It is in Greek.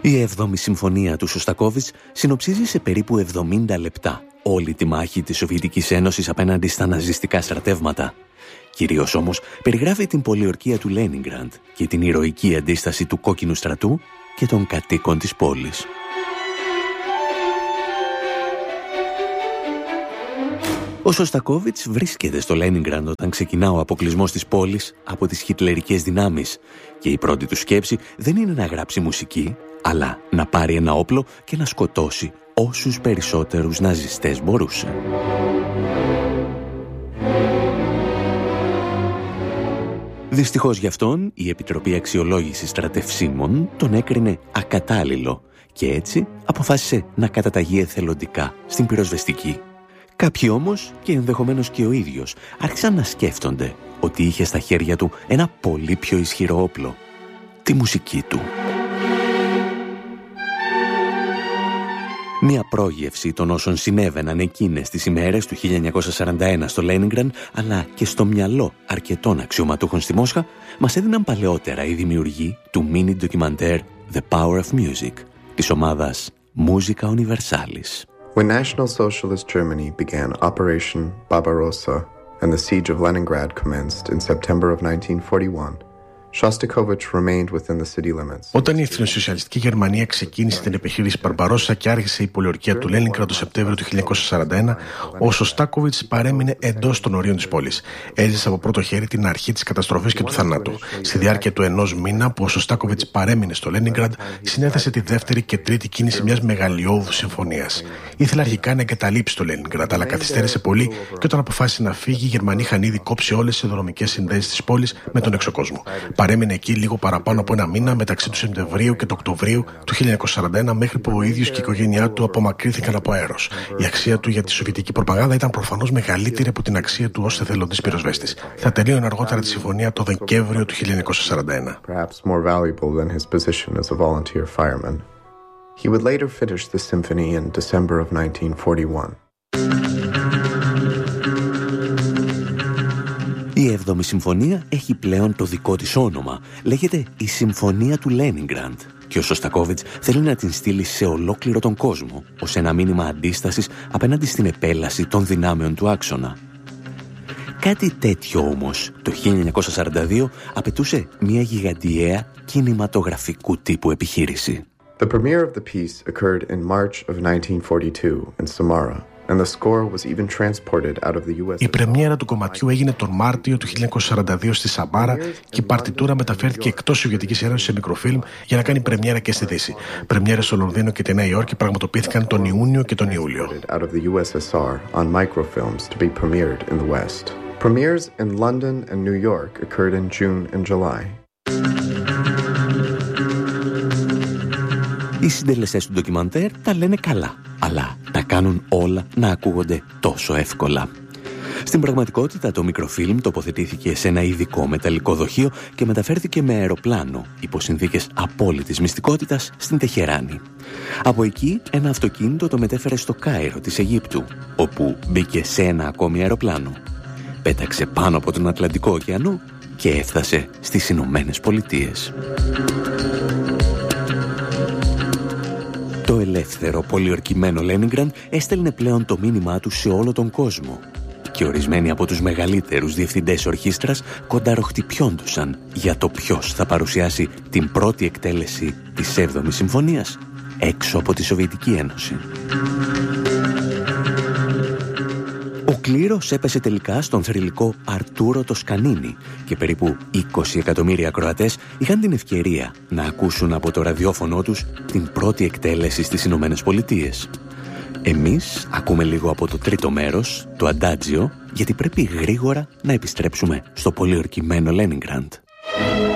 Η 7η συμφωνία του Σωστακόβιτς συνοψίζει σε περίπου 70 λεπτά όλη τη μάχη της Σοβιετικής Ένωσης απέναντι στα ναζιστικά στρατεύματα. Κυρίως όμως περιγράφει την πολιορκία του Λένινγκραντ και την ηρωική αντίσταση του κόκκινου στρατού και των κατοίκων της πόλης. Ο Σωστακόβιτς βρίσκεται στο Λένινγκραντ όταν ξεκινά ο αποκλεισμός της πόλης από τις χιτλερικές δυνάμεις και η πρώτη του σκέψη δεν είναι να γράψει μουσική, αλλά να πάρει ένα όπλο και να σκοτώσει όσους περισσότερους ναζιστές μπορούσε. Δυστυχώς γι' αυτόν, η Επιτροπή Αξιολόγησης Στρατευσίμων τον έκρινε ακατάλληλο και έτσι αποφάσισε να καταταγεί εθελοντικά στην πυροσβεστική. Κάποιοι όμως, και ενδεχομένως και ο ίδιος, άρχισαν να σκέφτονται ότι είχε στα χέρια του ένα πολύ πιο ισχυρό όπλο, τη μουσική του. Μια πρόγευση των όσων συνέβαιναν εκείνες τις ημέρες του 1941 στο Λένινγκραντ, αλλά και στο μυαλό αρκετών αξιωματούχων στη Μόσχα, μας έδιναν παλαιότερα οι δημιουργοί του mini ντοκιμαντέρ The Power of Music, της ομάδας Musica Universalis. When National Socialist Germany began Operation Barbarossa and the siege of Leningrad commenced in September of 1941, Shostakovich remained within the city limits. Όταν η εθνοσοσιαλιστική Γερμανία ξεκίνησε την επιχείρηση Μπαρμπαρόσα και άρχισε η πολιορκία του Λένινγκραντ το Σεπτέμβριο του 1941, ο Σωστάκοβιτς παρέμεινε εντός των ορίων της πόλης. Έζησε από πρώτο χέρι την αρχή της καταστροφής και του θανάτου. Στη διάρκεια του ενός μήνα που ο Σωστάκοβιτς παρέμεινε στο Λένινγκραντ, συνέθεσε τη δεύτερη και τρίτη κίνηση μιας μεγαλειώδους συμφωνίας. Ήθελε αρχικά να εγκαταλείψει το Λένινγκραντ, αλλά καθυστέρησε πολύ και όταν αποφάσισε να φύγει, οι Γερμανοί είχαν ήδη κόψει όλες τις ιδεοδρομικές συνδέσεις της πόλης με τον εξωκόσμο. Παρέμεινε εκεί λίγο παραπάνω από ένα μήνα μεταξύ του Σεπτεμβρίου και του Οκτωβρίου του 1941, μέχρι που ο ίδιος και η οικογένειά του απομακρύνθηκαν από αέρος. Η αξία του για τη σοβιετική προπαγάνδα ήταν προφανώς μεγαλύτερη από την αξία του ως εθελοντής πυροσβέστης. Θα τελείωνε αργότερα τη συμφωνία το Δεκέμβριο του 1941. He would later finish the symphony in December of 1941. Η 7η συμφωνία έχει πλέον το δικό της όνομα. Λέγεται η Συμφωνία του Λένινγκραντ και ο Σωστακόβιτς θέλει να την στείλει σε ολόκληρο τον κόσμο ως ένα μήνυμα αντίστασης απέναντι στην επέλαση των δυνάμεων του άξονα. Κάτι τέτοιο όμως το 1942 απαιτούσε μια γιγαντιαία κινηματογραφικού τύπου επιχείρηση. The premiere of the piece occurred in March of 1942 in Samara. And the score was even transported out of the US. Η πρεμιέρα του κομματιού έγινε τον Μάρτιο του 1942 στη Σαμάρα και η παρτιτούρα μεταφέρθηκε εκτός Σοβιετικής Ένωσης σε μικροφίλμ για να κάνει πρεμιέρα και στη Δύση. Πρεμιέρες στο Λονδίνο και τη Νέα Υόρκη πραγματοποιήθηκαν τον Ιούνιο και τον Ιούλιο. Out of the USSR on microfilms to be premiered in the West. Premieres in London and New York occurred in June and July. Οι συντελεστές του ντοκιμαντέρ τα λένε καλά, αλλά τα κάνουν όλα να ακούγονται τόσο εύκολα. Στην πραγματικότητα το μικροφίλμ τοποθετήθηκε σε ένα ειδικό μεταλλικό δοχείο και μεταφέρθηκε με αεροπλάνο υπό συνθήκες απόλυτης μυστικότητας στην Τεχεράνη. Από εκεί ένα αυτοκίνητο το μετέφερε στο Κάιρο της Αιγύπτου, όπου μπήκε σε ένα ακόμη αεροπλάνο. Πέταξε πάνω από τον Ατλαντικό ωκεανό και έφτασε στις Ηνωμένες Πολιτείες. Το ελεύθερο πολιορκημένο Λένινγκραντ έστελνε πλέον το μήνυμά του σε όλο τον κόσμο και ορισμένοι από τους μεγαλύτερους διευθυντές ορχήστρας κονταροχτυπιόντουσαν για το ποιος θα παρουσιάσει την πρώτη εκτέλεση της 7ης Συμφωνίας έξω από τη Σοβιετική Ένωση. Ο κλήρος έπεσε τελικά στον θρυλικό Αρτούρο Τοσκανίνη και περίπου 20 εκατομμύρια Κροατές είχαν την ευκαιρία να ακούσουν από το ραδιόφωνο τους την πρώτη εκτέλεση στις Ηνωμένες Πολιτείες. Εμείς ακούμε λίγο από το τρίτο μέρος, το Αντάτζιο, γιατί πρέπει γρήγορα να επιστρέψουμε στο πολιορκημένο Λένινγκραντ.